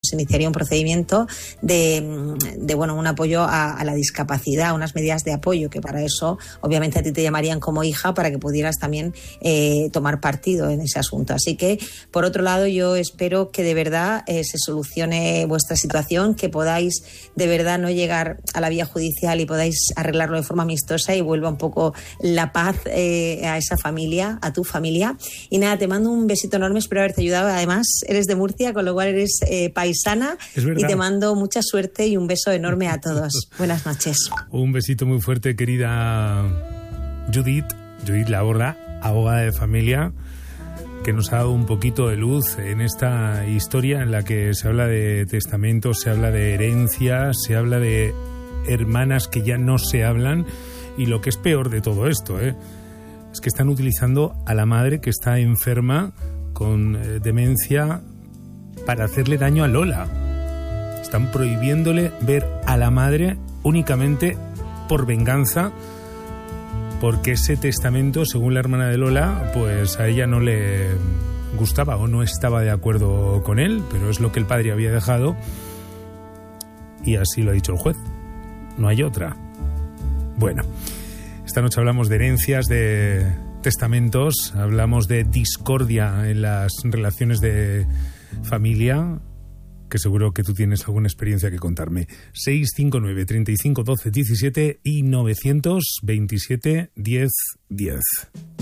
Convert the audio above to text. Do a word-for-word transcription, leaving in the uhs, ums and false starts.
se iniciaría un procedimiento de, de bueno, un apoyo a, a la discapacidad, unas medidas de apoyo, que para eso obviamente a ti te llamarían como hija para que pudieras también eh, tomar partido en ese asunto. Así que, por otro lado, yo espero que de verdad eh, se solucione vuestra situación, que podáis de verdad no llegar a la vía judicial y podáis arreglarlo de forma amistosa y vuelva un poco la paz eh, a esa familia, a tu familia. Y nada, te mando un besito enorme, espero haberte ayudado. Además, eres de Murcia, con lo cual eres eh, paisana, y te mando mucha suerte y un beso enorme a todos. Buenas noches. Un besito muy fuerte, querida Judith, Judith Laborda, abogada de familia, que nos ha dado un poquito de luz en esta historia en la que se habla de testamentos, se habla de herencias, se habla de hermanas que ya no se hablan, y lo que es peor de todo esto, ¿eh? es que están utilizando a la madre que está enferma con eh, demencia para hacerle daño a Lola. Están prohibiéndole ver a la madre únicamente por venganza, porque ese testamento, según la hermana de Lola, pues a ella no le gustaba o no estaba de acuerdo con él, pero es lo que el padre había dejado y así lo ha dicho el juez. No hay otra. Bueno, esta noche hablamos de herencias, de testamentos, hablamos de discordia en las relaciones de familia, que seguro que tú tienes alguna experiencia que contarme. seis cinco nueve, treinta y cinco, doce, diecisiete y novecientos veintisiete, diez, diez.